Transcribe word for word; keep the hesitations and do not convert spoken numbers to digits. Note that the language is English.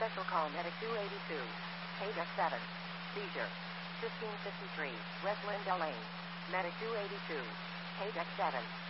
Special call medic two eighty-two. Page seven. Seizure. fifteen fifty-three. West Lindell Lane. Medic two eighty-two. Page seven.